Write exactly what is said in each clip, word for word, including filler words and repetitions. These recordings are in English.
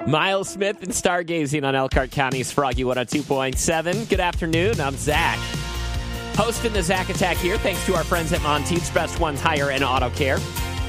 Miles Smith and Stargazing on Elkhart County's Froggy one oh two point seven. Good afternoon. I'm Zach. Hosting the Zach Attack here, thanks to our friends at Monteith's Best One Tire and Auto Care.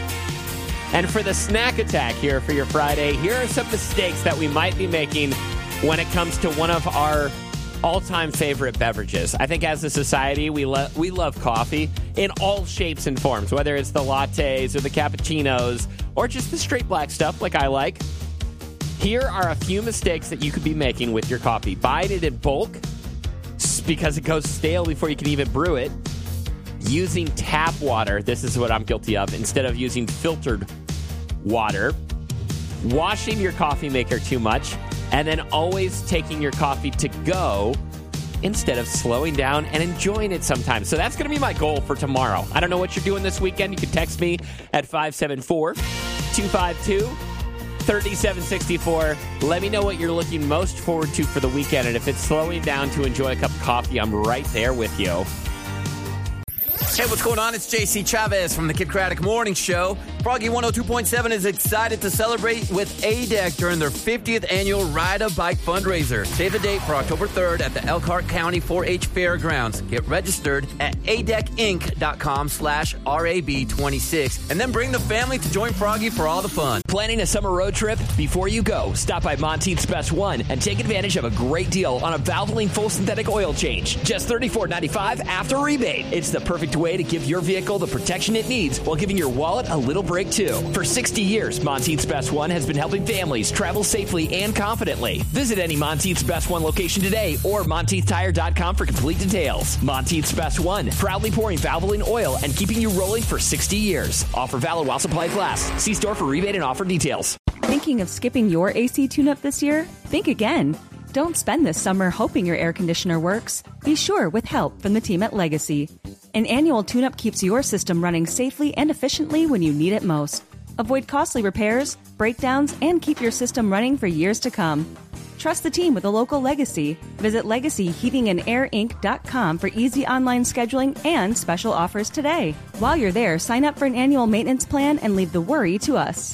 And for the Snack Attack here for your Friday, here are some mistakes that we might be making when it comes to one of our all-time favorite beverages. I think as a society, we, lo- we love coffee in all shapes and forms, whether it's the lattes or the cappuccinos or just the straight black stuff like I like. Here are a few mistakes that you could be making with your coffee. Buying it in bulk because it goes stale before you can even brew it. Using tap water, this is what I'm guilty of, instead of using filtered water. Washing your coffee maker too much. And then always taking your coffee to go instead of slowing down and enjoying it sometimes. So that's going to be my goal for tomorrow. I don't know what you're doing this weekend. You can text me at five seven four, two five two, three seven six four. Let me know what you're looking most forward to for the weekend. And if it's slowing down to enjoy a cup of coffee, I'm right there with you. Hey, what's going on? It's J C Chavez from the Kid Craddock Morning Show. Froggy one oh two point seven is excited to celebrate with A D E C during their fiftieth annual Ride a Bike fundraiser. Save the date for October third at the Elkhart County four H Fairgrounds. Get registered at a d e c inc dot com slash R A B twenty-six and then bring the family to join Froggy for all the fun. Planning a summer road trip? Before you go, stop by Monteith's Best One and take advantage of a great deal on a Valvoline full synthetic oil change. Just thirty-four ninety-five after rebate. It's the perfect way to give your vehicle the protection it needs while giving your wallet a little break too. For sixty years, Monteith's Best One has been helping families travel safely and confidently. Visit any Monteith's Best One location today or monteith tire dot com for complete details. Monteith's Best One, proudly pouring Valvoline oil and keeping you rolling for sixty years. Offer valid while supplies last. See store for rebate and offer details. Thinking of skipping your A C tune-up this year? Think again. Don't spend this summer hoping your air conditioner works. Be sure with help from the team at Legacy. An annual tune-up keeps your system running safely and efficiently when you need it most. Avoid costly repairs, breakdowns, and keep your system running for years to come. Trust the team with a local Legacy. Visit legacy heating and air inc dot com for easy online scheduling and special offers today. While you're there, sign up for an annual maintenance plan and leave the worry to us.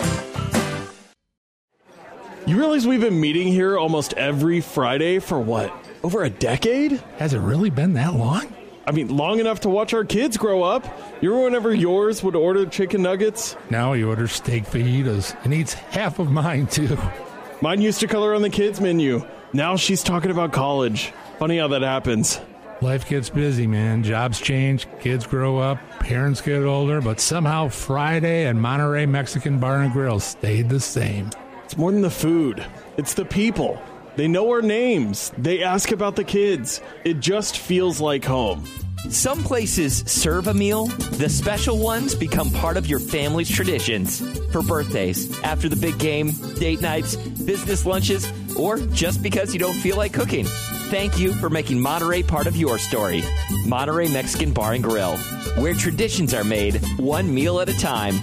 You realize we've been meeting here almost every Friday for what, over a decade? Has it really been that long? I mean, long enough to watch our kids grow up. You remember whenever yours would order chicken nuggets? Now he orders steak fajitas and eats half of mine, too. Mine used to color on the kids' menu. Now she's talking about college. Funny how that happens. Life gets busy, man. Jobs change, kids grow up, parents get older, but somehow Friday and Monterey Mexican Bar and Grill stayed the same. It's more than the food. It's the people. They know our names. They ask about the kids. It just feels like home. Some places serve a meal. The special ones become part of your family's traditions. For birthdays, after the big game, date nights, business lunches, or just because you don't feel like cooking. Thank you for making Monterey part of your story. Monterey Mexican Bar and Grill, where traditions are made one meal at a time.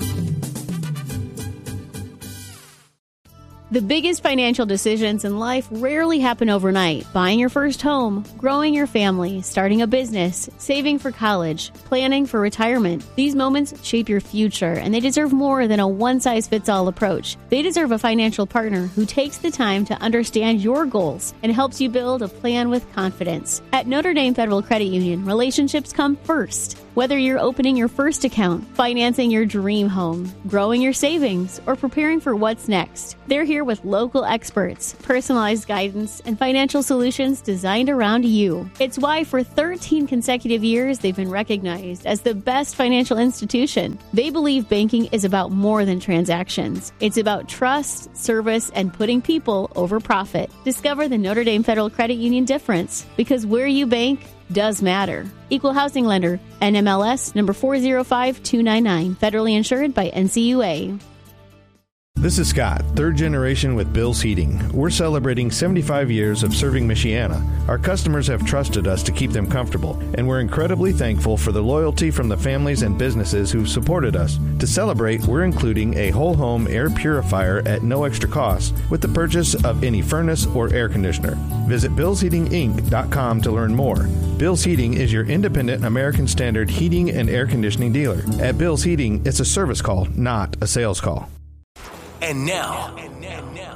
The biggest financial decisions in life rarely happen overnight. Buying your first home, growing your family, starting a business, saving for college, planning for retirement. These moments shape your future, and they deserve more than a one-size-fits-all approach. They deserve a financial partner who takes the time to understand your goals and helps you build a plan with confidence. At Notre Dame Federal Credit Union, relationships come first. Whether you're opening your first account, financing your dream home, growing your savings, or preparing for what's next, they're here with local experts, personalized guidance, and financial solutions designed around you. It's why for thirteen consecutive years, they've been recognized as the best financial institution. They believe banking is about more than transactions. It's about trust, service, and putting people over profit. Discover the Notre Dame Federal Credit Union difference, because where you bank does matter. Equal housing lender, N M L S number four zero five two nine nine, federally insured by N C U A. This is Scott, third generation with Bill's Heating. We're celebrating seventy-five years of serving Michiana. Our customers have trusted us to keep them comfortable, and we're incredibly thankful for the loyalty from the families and businesses who've supported us. To celebrate, we're including a whole home air purifier at no extra cost with the purchase of any furnace or air conditioner. Visit bills heating inc dot com to learn more. Bill's Heating is your independent American Standard heating and air conditioning dealer. At Bill's Heating, it's a service call, not a sales call. And now, and now,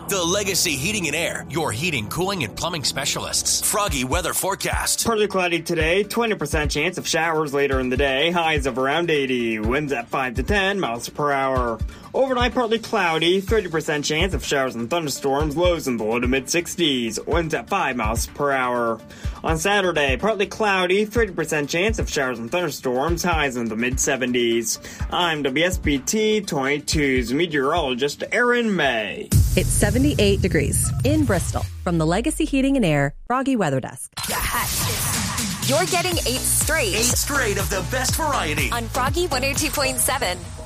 The Legacy Heating and Air, your heating, cooling, and plumbing specialists. Froggy weather forecast. Partly cloudy today, twenty percent chance of showers later in the day, highs of around eighty, winds at five to ten miles per hour. Overnight, partly cloudy, thirty percent chance of showers and thunderstorms, lows in the low to mid-sixties, winds at five miles per hour. On Saturday, partly cloudy, thirty percent chance of showers and thunderstorms, highs in the mid-seventies. I'm W S B T twenty-two's meteorologist Aaron May. It's seventy-eight degrees in Bristol. From the Legacy Heating and Air Froggy Weather Desk. You're getting eight straight. Eight straight of the best variety. On Froggy one oh two point seven.